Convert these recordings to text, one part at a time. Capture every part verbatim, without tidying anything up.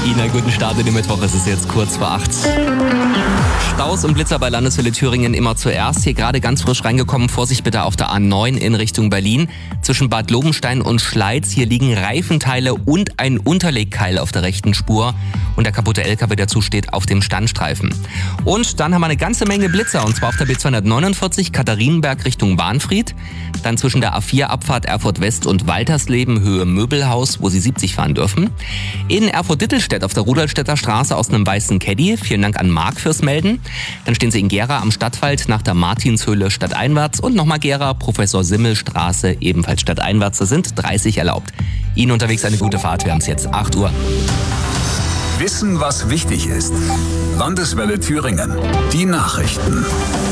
Ihnen einen guten Start in den Mittwoch. Es ist jetzt kurz vor acht. Staus und Blitzer bei Landeshölle Thüringen immer zuerst. Hier gerade ganz frisch reingekommen. Vorsicht bitte auf der A neun in Richtung Berlin. Zwischen Bad Lobenstein und Schleiz. Hier liegen Reifenteile und ein Unterlegkeil auf der rechten Spur. Und der kaputte L K W dazu steht auf dem Standstreifen. Und dann haben wir eine ganze Menge Blitzer. Und zwar auf der B zweihundertneunundvierzig Katharinenberg Richtung Bahnfried. Dann zwischen der A vier Abfahrt Erfurt West und Waltersleben Höhe Möbelhaus, wo Sie siebzig fahren dürfen. In Erfurt-Dittelstedt auf der Rudolstädter Straße aus einem weißen Caddy. Vielen Dank an Marc fürs Melden. Dann stehen Sie in Gera am Stadtwald nach der Martinshöhle stadteinwärts. Und nochmal Gera, Professor Simmel Straße, ebenfalls stadteinwärts. Da sind dreißig erlaubt. Ihnen unterwegs eine gute Fahrt. Wir haben es jetzt acht Uhr. Wissen, was wichtig ist. Landeswelle Thüringen. Die Nachrichten.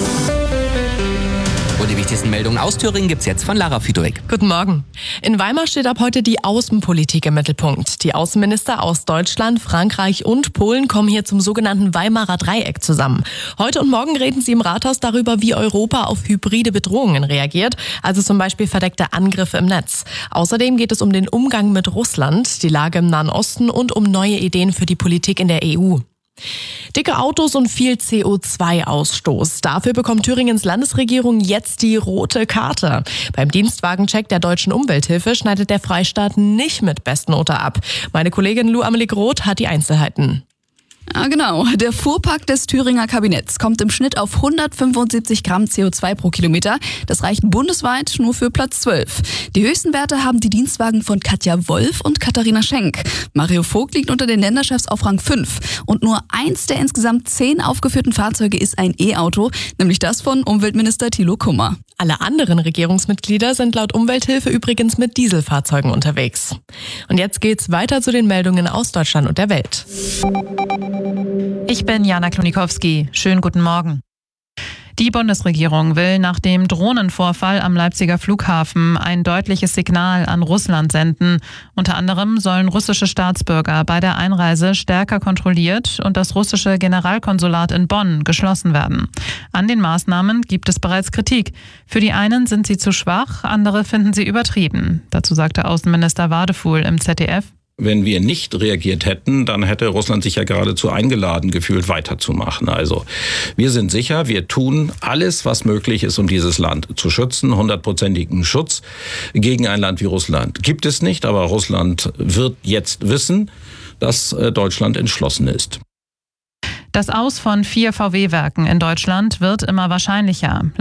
Und die wichtigsten Meldungen aus Thüringen gibt's jetzt von Lara Fiedorek. Guten Morgen. In Weimar steht ab heute die Außenpolitik im Mittelpunkt. Die Außenminister aus Deutschland, Frankreich und Polen kommen hier zum sogenannten Weimarer Dreieck zusammen. Heute und morgen reden sie im Rathaus darüber, wie Europa auf hybride Bedrohungen reagiert, also zum Beispiel verdeckte Angriffe im Netz. Außerdem geht es um den Umgang mit Russland, die Lage im Nahen Osten und um neue Ideen für die Politik in der E U. Dicke Autos und viel C O zwei Ausstoß. Dafür bekommt Thüringens Landesregierung jetzt die rote Karte. Beim Dienstwagencheck der Deutschen Umwelthilfe schneidet der Freistaat nicht mit Bestnote ab. Meine Kollegin Lou Amelie Groth hat die Einzelheiten. Ja, genau. Der Fuhrpark des Thüringer Kabinetts kommt im Schnitt auf hundertfünfundsiebzig Gramm C O zwei pro Kilometer. Das reicht bundesweit nur für Platz zwölf. Die höchsten Werte haben die Dienstwagen von Katja Wolf und Katharina Schenk. Mario Vogt liegt unter den Länderchefs auf Rang fünf. Und nur eins der insgesamt zehn aufgeführten Fahrzeuge ist ein E-Auto, nämlich das von Umweltminister Thilo Kummer. Alle anderen Regierungsmitglieder sind laut Umwelthilfe übrigens mit Dieselfahrzeugen unterwegs. Und jetzt geht's weiter zu den Meldungen aus Deutschland und der Welt. Ich bin Jana Klonikowski. Schönen guten Morgen. Die Bundesregierung will nach dem Drohnenvorfall am Leipziger Flughafen ein deutliches Signal an Russland senden. Unter anderem sollen russische Staatsbürger bei der Einreise stärker kontrolliert und das russische Generalkonsulat in Bonn geschlossen werden. An den Maßnahmen gibt es bereits Kritik. Für die einen sind sie zu schwach, andere finden sie übertrieben. Dazu sagte Außenminister Wadefuhl im Z D F. Wenn wir nicht reagiert hätten, dann hätte Russland sich ja geradezu eingeladen gefühlt, weiterzumachen. Also wir sind sicher, wir tun alles, was möglich ist, um dieses Land zu schützen. Hundertprozentigen Schutz gegen ein Land wie Russland gibt es nicht. Aber Russland wird jetzt wissen, dass Deutschland entschlossen ist. Das Aus von vier V W-Werken in Deutschland wird immer wahrscheinlicher.